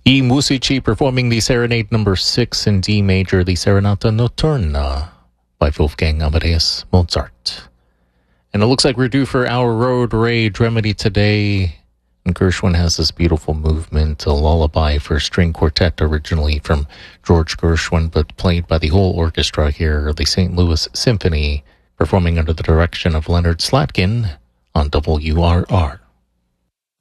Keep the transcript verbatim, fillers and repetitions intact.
I Musici performing the Serenade number six in D major, the Serenata Notturna by Wolfgang Amadeus Mozart. And it looks like we're due for our Road Rage Remedy today. And Gershwin has this beautiful movement, a lullaby for string quartet, originally from George Gershwin, but played by the whole orchestra here, the Saint Louis Symphony, performing under the direction of Leonard Slatkin on W R R.